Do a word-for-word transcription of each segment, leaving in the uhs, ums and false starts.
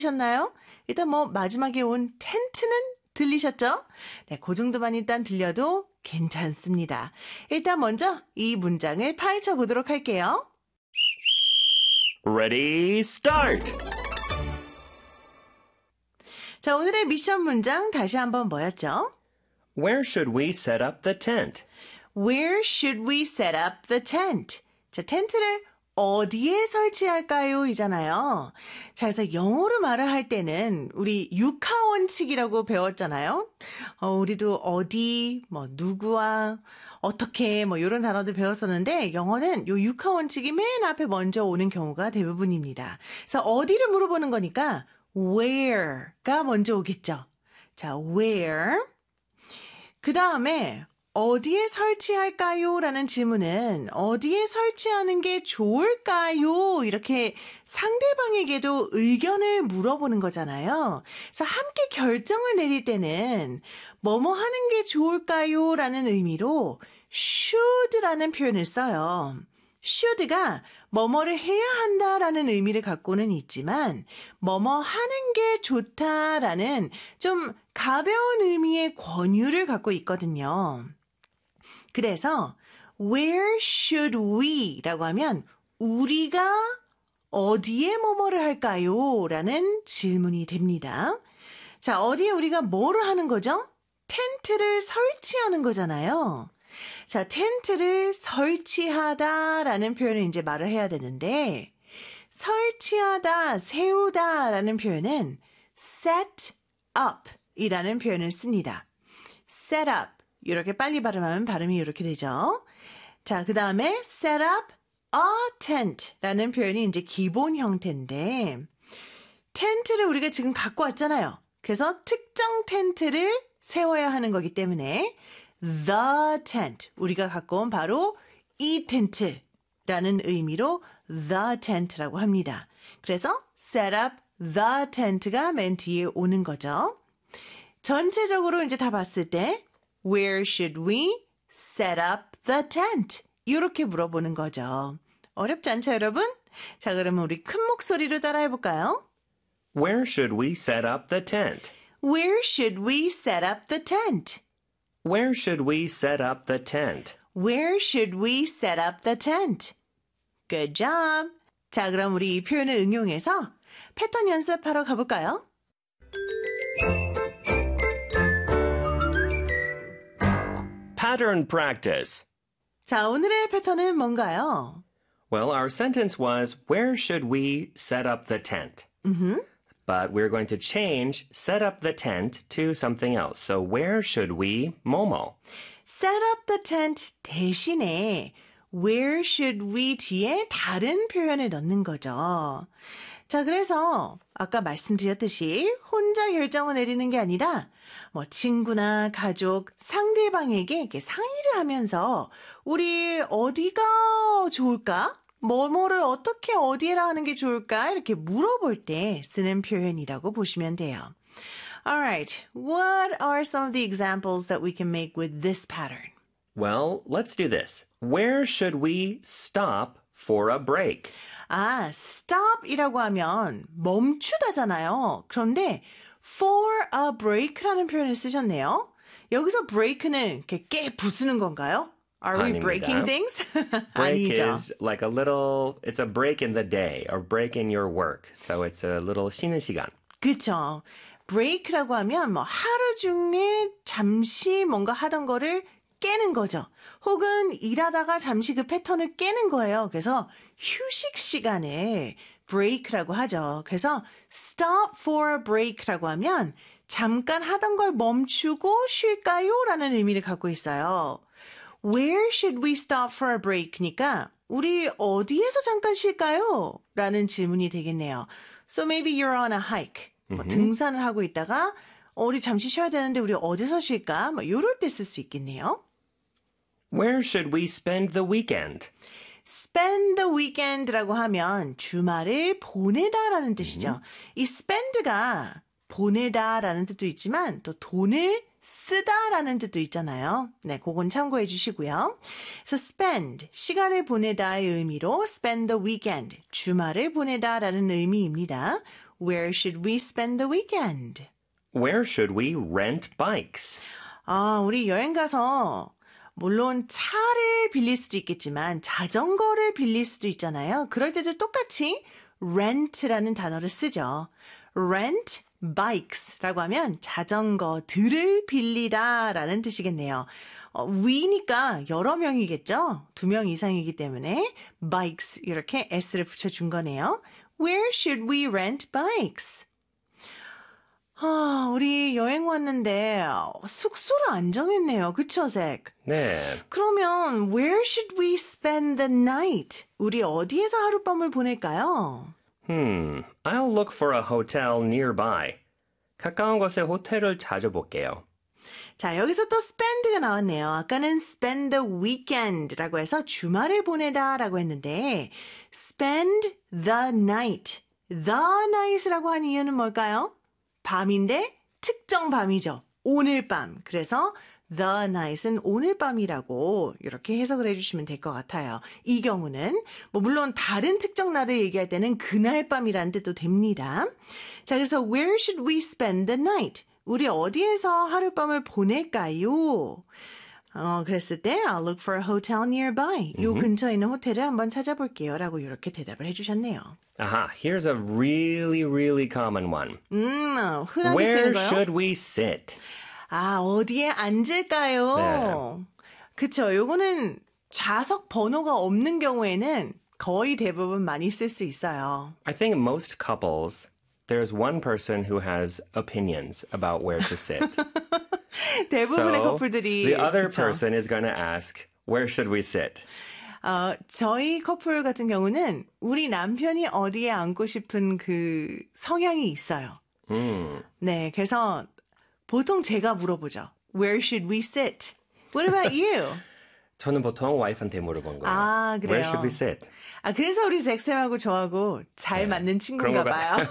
셨나요? 일단 뭐 마지막에 온 텐트는 들리셨죠? 네, 그 정도만 일단 들려도 괜찮습니다. 일단 먼저 이 문장을 파헤쳐 보도록 할게요. Ready, start! 자, 오늘의 미션 문장 다시 한번 뭐였죠? Where should we set up the tent? Where should we set up the tent? 자, 텐트를 어디에 설치할까요? 이잖아요. 자, 그래서 영어로 말을 할 때는 우리 육하 원칙이라고 배웠잖아요. 어, 우리도 어디, 뭐 누구와, 어떻게 뭐 이런 단어들 배웠었는데 영어는 요 육하 원칙이 맨 앞에 먼저 오는 경우가 대부분입니다. 그래서 어디를 물어보는 거니까 where가 먼저 오겠죠. 자, where. 그 다음에 어디에 설치할까요? 라는 질문은 어디에 설치하는 게 좋을까요? 이렇게 상대방에게도 의견을 물어보는 거잖아요. 그래서 함께 결정을 내릴 때는 뭐뭐 하는 게 좋을까요? 라는 의미로 should라는 표현을 써요. should가 뭐뭐를 해야 한다라는 의미를 갖고는 있지만 뭐뭐 하는 게 좋다라는 좀 가벼운 의미의 권유를 갖고 있거든요. 그래서 where should we 라고 하면 우리가 어디에 뭐뭐를 할까요? 라는 질문이 됩니다. 자, 어디에 우리가 뭐를 하는 거죠? 텐트를 설치하는 거잖아요. 자, 텐트를 설치하다 라는 표현을 이제 말을 해야 되는데 설치하다, 세우다 라는 표현은 set up 이라는 표현을 씁니다. set up 이렇게 빨리 발음하면 발음이 이렇게 되죠. 자, 그 다음에 set up a tent 라는 표현이 이제 기본 형태인데 텐트를 우리가 지금 갖고 왔잖아요. 그래서 특정 텐트를 세워야 하는 거기 때문에 the tent 우리가 갖고 온 바로 이 텐트라는 의미로 the tent라고 합니다. 그래서 set up the tent가 맨 뒤에 오는 거죠. 전체적으로 이제 다 봤을 때 Where should we set up the tent? 이렇게 물어보는 거죠. 어렵지 않죠, 여러분? 자, 그러면 우리 큰 목소리로 따라해 볼까요? Where should we set up the tent? Where should we set up the tent? Where should we set up the tent? Where should we set up the tent? Good job. 자, 그럼 우리 이 표현을 응용해서 패턴 연습하러 가볼까요? Pattern practice. 자, 오늘의 패턴은 뭔가요? Well, our sentence was, where should we set up the tent? Mm-hmm. But we're going to change set up the tent to something else. So where should we 뭐뭐? Set up the tent 대신에 where should we 뒤에 다른 표현을 넣는 거죠. 자, 그래서 아까 말씀드렸듯이 혼자 결정을 내리는 게 아니라 뭐 친구나 가족, 상대방에게 이렇게 상의를 하면서 우리 어디가 좋을까? 뭐뭐를 어떻게 어디에라 하는 게 좋을까? 이렇게 물어볼 때 쓰는 표현이라고 보시면 돼요. Alright, what are some of the examples that we can make with this pattern? Well, let's do this. Where should we stop for a break? 아, stop이라고 하면 멈추다잖아요. 그런데 for a break라는 표현을 쓰셨네요. 여기서 break는 이렇게 깨 부수는 건가요? Are we 아닙니다. breaking things? Break 아니죠. is like a little, it's a break in the day or break in your work. So it's a little 쉬는 시간. 그렇죠. break라고 하면 뭐 하루 중에 잠시 뭔가 하던 거를 깨는 거죠. 혹은 일하다가 잠시 그 패턴을 깨는 거예요. 그래서 휴식 시간을 break라고 하죠. 그래서 stop for a break라고 하면 잠깐 하던 걸 멈추고 쉴까요? 라는 의미를 갖고 있어요. Where should we stop for a break니까 우리 어디에서 잠깐 쉴까요? 라는 질문이 되겠네요. So maybe you're on a hike. 뭐 등산을 하고 있다가 어, 우리 잠시 쉬어야 되는데 우리 어디서 쉴까? 뭐 이럴 때 쓸 수 있겠네요. Where should we spend the weekend? spend the weekend라고 하면 주말을 보내다라는 뜻이죠. 이 spend가 보내다라는 뜻도 있지만 또 돈을 쓰다라는 뜻도 있잖아요. 네, 그건 참고해 주시고요. 그래서 spend, 시간을 보내다의 의미로 spend the weekend, 주말을 보내다라는 의미입니다. Where should we spend the weekend? Where should we rent bikes? 아, 우리 여행 가서 물론 차를 빌릴 수도 있겠지만 자전거를 빌릴 수도 있잖아요. 그럴 때도 똑같이 rent라는 단어를 쓰죠. rent bikes라고 하면 자전거들을 빌리다 라는 뜻이겠네요. 어, we니까 여러 명이겠죠? 두 명 이상이기 때문에 bikes 이렇게 s를 붙여준 거네요. Where should we rent bikes? 아, 우리 여행 왔는데 숙소를 안 정했네요. 그쵸, 잭? 네. 그러면 where should we spend the night? 우리 어디에서 하룻밤을 보낼까요? Hmm, I'll look for a hotel nearby. 가까운 곳에 호텔을 찾아볼게요. 자, 여기서 또 spend가 나왔네요. 아까는 spend the weekend라고 해서 주말을 보내다라고 했는데 spend the night, the night라고 한 이유는 뭘까요? 밤인데 특정 밤이죠. 오늘 밤. 그래서 the night은 오늘 밤이라고 이렇게 해석을 해주시면 될 것 같아요. 이 경우는 뭐 물론 다른 특정 날을 얘기할 때는 그날 밤이라는 뜻도 됩니다. 자, 그래서 where should we spend the night? 우리 어디에서 하룻밤을 보낼까요? 어, 그랬을 때 I'll look for a hotel nearby. 요 근처에 있는 호텔을 한번 찾아볼게요. 라고 이렇게 대답을 해주셨네요. Aha, here's a really, really common one. 음, 흔하게 Where 쓰는 거요? should we sit? 아, 어디에 앉을까요? 네. 그쵸. 요거는 좌석 번호가 없는 경우에는 거의 대부분 많이 쓸 수 있어요. I think most couples, there's one person who has opinions about where to sit. 대부분의 So 커플들이 the other 그쵸. person is going to ask, where should we sit? 어, 저희 커플 같은 경우는 우리 남편이 어디에 앉고 싶은 그 성향이 있어요. 음. 네, 그래서 보통 제가 물어보죠. Where should we sit? What about you? 저는 보통 와이프한테 물어본 거예요. 아, 그래요? Where should we sit? 아, 그래서 우리 잭쌤하고 저하고 잘 네, 맞는 친구인가 그런 것 봐요.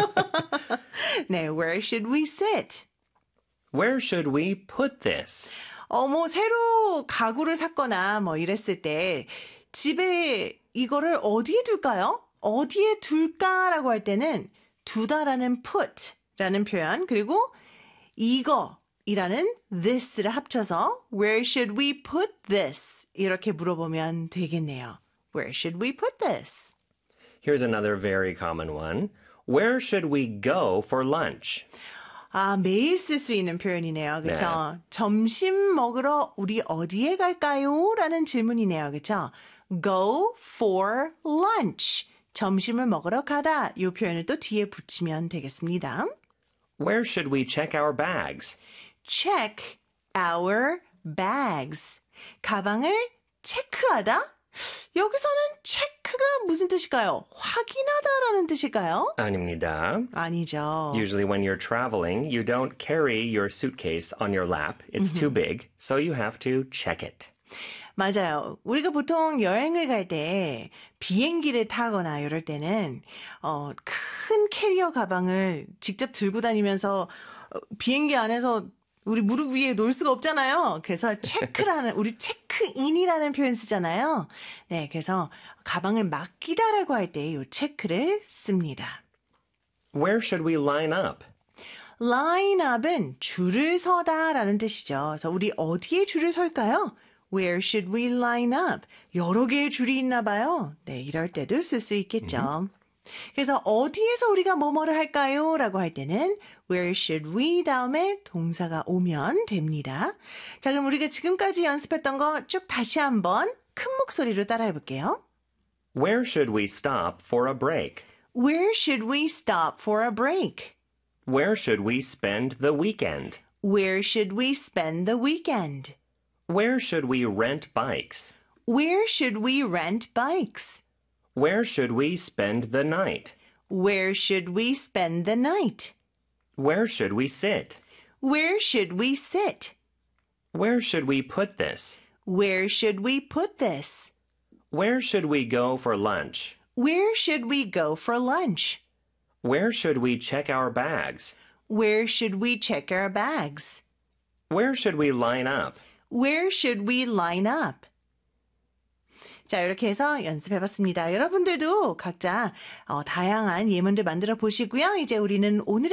네, where should we sit? Where should we put this? 어, 뭐, 새로 가구를 샀거나 뭐 이랬을 때 집에 이거를 어디에 둘까요? 어디에 둘까라고 할 때는 두다라는 put라는 표현, 그리고 이거이라는 this를 합쳐서 where should we put this? 이렇게 물어보면 되겠네요. Where should we put this? Here's another very common one. Where should we go for lunch? 아, 매일 쓸 수 있는 표현이네요. 그렇죠? 네. 점심 먹으러 우리 어디에 갈까요? 라는 질문이네요. 그렇죠? Go for lunch. 점심을 먹으러 가다. 이 표현을 또 뒤에 붙이면 되겠습니다. Where should we check our bags? Check our bags. 가방을 체크하다? 여기서는 체크가 무슨 뜻일까요? 확인하다라는 뜻일까요? 아닙니다. 아니죠. Usually when you're traveling, you don't carry your suitcase on your lap. It's too big, so you have to check it. 맞아요. 우리가 보통 여행을 갈 때 비행기를 타거나 이럴 때는 어, 큰 캐리어 가방을 직접 들고 다니면서 어, 비행기 안에서 우리 무릎 위에 놓을 수가 없잖아요. 그래서 체크라는 우리 체크인이라는 표현 쓰잖아요. 네, 그래서 가방을 맡기다라고 할 때 이 체크를 씁니다. Where should we line up? line up은 줄을 서다라는 뜻이죠. 그래서 우리 어디에 줄을 설까요? Where should we line up? 여러 개의 줄이 있나 봐요. 네, 이럴 때도 쓸 수 있겠죠. 그래서 어디에서 우리가 뭐뭐를 할까요? 라고 할 때는 where should we 다음에 동사가 오면 됩니다. 자, 그럼 우리가 지금까지 연습했던 거 쭉 다시 한번 큰 목소리로 따라해 볼게요. Where should we stop for a break? Where should we stop for a break? Where should we spend the weekend? Where should we spend the weekend? Where should we rent bikes? Where should we rent bikes? Where should we spend the night? Where should we spend the night? Where should we sit? Where should we sit? Where should we put this? Where should we put this? Where should we go for lunch? Where should we go for lunch? Where should we check our bags? Where should we check our bags? Where should we line up? Where should we line up? 자, 이렇게 해서 연습해봤습니다. 여러분들도 각자 어, 다양한 예문들 만들어 보시고요. 이제 우리는 오늘의